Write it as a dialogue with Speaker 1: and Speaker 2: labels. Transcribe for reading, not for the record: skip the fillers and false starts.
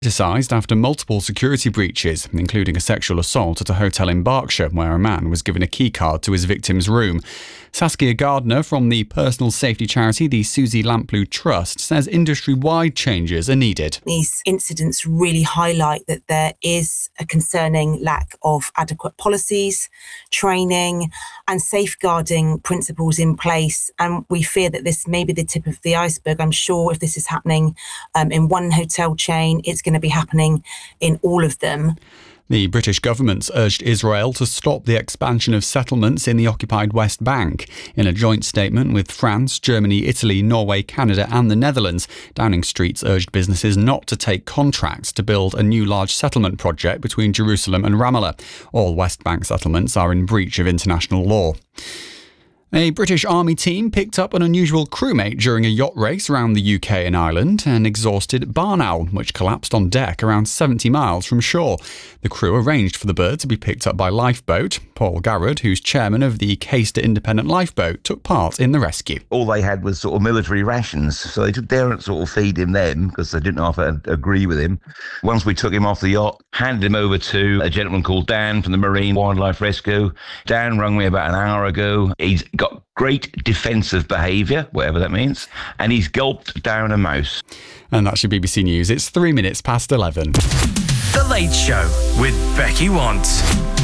Speaker 1: Criticised after multiple security breaches, including a sexual assault at a hotel in Berkshire where a man was given a keycard to his victim's room. Saskia Gardner from the personal safety charity, the Susie Lamplugh Trust, says industry-wide changes are needed.
Speaker 2: These incidents really highlight that there is a concerning lack of adequate policies, training and safeguarding principles in place. And we fear that this may be the tip of the iceberg. I'm sure if this is happening in one hotel chain, it's going to be happening in all of them.
Speaker 1: The British government urged Israel to stop the expansion of settlements in the occupied West Bank. In a joint statement with France, Germany, Italy, Norway, Canada and the Netherlands, Downing Street urged businesses not to take contracts to build a new large settlement project between Jerusalem and Ramallah. All West Bank settlements are in breach of international law. A British Army team picked up an unusual crewmate during a yacht race around the UK and Ireland, an exhausted barn owl, which collapsed on deck around 70 miles from shore. The crew arranged for the bird to be picked up by lifeboat. Paul Garrod, who's chairman of the Caister Independent Lifeboat, took part in the rescue.
Speaker 3: All they had was sort of military rations, so they daren't sort of feed him them because they didn't have to agree with him. Once we took him off the yacht, handed him over to a gentleman called Dan from the Marine Wildlife Rescue. Dan rang me about an hour ago. He's got great defensive behaviour, whatever that means, and he's gulped down a mouse.
Speaker 1: And that's your BBC News. It's 3 minutes past 11.
Speaker 4: The Late Show with Becky Want.